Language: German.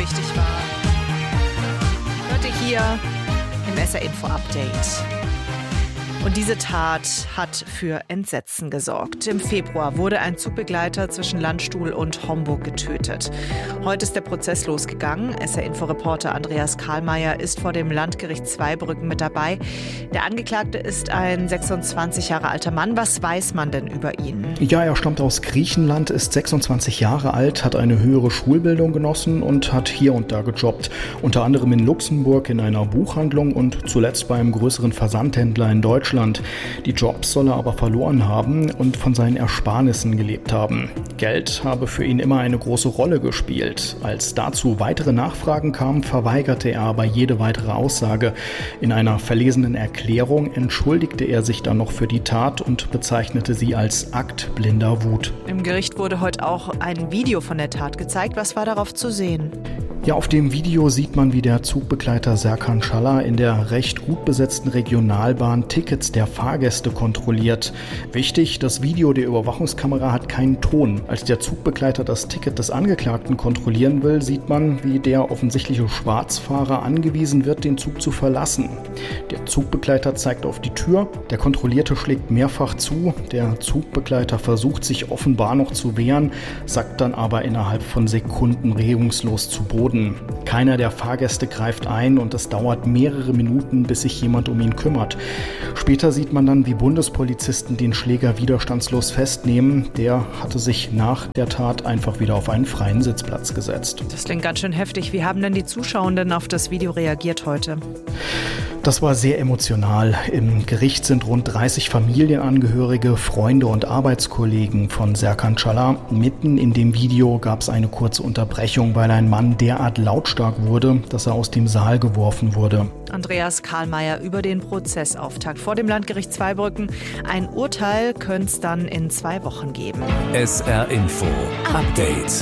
richtig war. Hörte hier im SR Info Update. Und diese Tat hat für Entsetzen gesorgt. Im Februar wurde ein Zugbegleiter zwischen Landstuhl und Homburg getötet. Heute ist der Prozess losgegangen. SR-Info-Reporter Andreas Karlmeier ist vor dem Landgericht Zweibrücken mit dabei. Der Angeklagte ist ein 26 Jahre alter Mann. Was weiß man denn über ihn? Ja, er stammt aus Griechenland, ist 26 Jahre alt, hat eine höhere Schulbildung genossen und hat hier und da gejobbt. Unter anderem in Luxemburg in einer Buchhandlung und zuletzt beim größeren Versandhändler in Deutschland. Die Jobs soll er aber verloren haben und von seinen Ersparnissen gelebt haben. Geld habe für ihn immer eine große Rolle gespielt. Als dazu weitere Nachfragen kamen, verweigerte er aber jede weitere Aussage. In einer verlesenen Erklärung entschuldigte er sich dann noch für die Tat und bezeichnete sie als Akt blinder Wut. Im Gericht wurde heute auch ein Video von der Tat gezeigt. Was war darauf zu sehen? Ja, auf dem Video sieht man, wie der Zugbegleiter Serkan Çalar in der recht gut besetzten Regionalbahn Tickets der Fahrgäste kontrolliert. Wichtig, das Video der Überwachungskamera hat keinen Ton. Als der Zugbegleiter das Ticket des Angeklagten kontrollieren will, sieht man, wie der offensichtliche Schwarzfahrer angewiesen wird, den Zug zu verlassen. Der Zugbegleiter zeigt auf die Tür, der Kontrollierte schlägt mehrfach zu. Der Zugbegleiter versucht sich offenbar noch zu wehren, sackt dann aber innerhalb von Sekunden regungslos zu Boden. Keiner der Fahrgäste greift ein und es dauert mehrere Minuten, bis sich jemand um ihn kümmert. Später sieht man dann, wie Bundespolizisten den Schläger widerstandslos festnehmen. Der hatte sich nach der Tat einfach wieder auf einen freien Sitzplatz gesetzt. Das klingt ganz schön heftig. Wie haben denn die Zuschauenden auf das Video reagiert heute? Das war sehr emotional. Im Gericht sind rund 30 Familienangehörige, Freunde und Arbeitskollegen von Serkan Çalar. Mitten in dem Video gab es eine kurze Unterbrechung, weil ein Mann derart lautstark wurde, dass er aus dem Saal geworfen wurde. Andreas Karlmeier über den Prozessauftakt vor dem Landgericht Zweibrücken. Ein Urteil könnte es dann in 2 Wochen geben. SR Info Update.